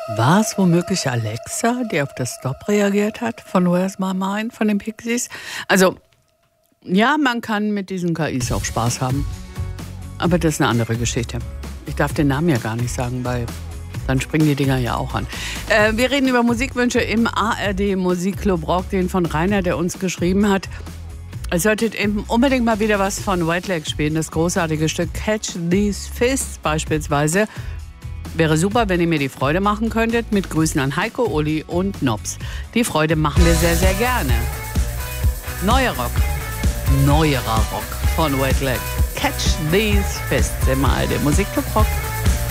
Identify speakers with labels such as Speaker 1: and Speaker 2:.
Speaker 1: War es womöglich Alexa, die auf das Stop reagiert hat von Where's My Mind von den Pixies? Also, ja, man kann mit diesen KIs auch Spaß haben. Aber das ist eine andere Geschichte. Ich darf den Namen ja gar nicht sagen, weil dann springen die Dinger ja auch an. Wir reden über Musikwünsche im ARD Musikclub Rock, den von Rainer, der uns geschrieben hat. Ihr solltet eben unbedingt mal wieder was von Wet Leg spielen, das großartige Stück Catch These Fists beispielsweise. Wäre super, wenn ihr mir die Freude machen könntet. Mit Grüßen an Heiko, Uli und Nobs. Die Freude machen wir sehr, sehr gerne. Neuerer Rock von Wet Leg. Catch These Fists im ARD Musikclub Rock.